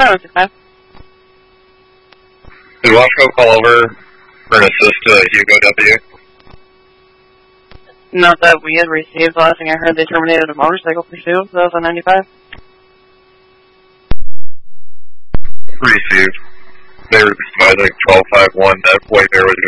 165. Did Washco call over for an assist to Hugo W? Not that we had received. The last thing I heard, they terminated a motorcycle pursuit. That was on 95. Received. They were by like 1251. That white bear was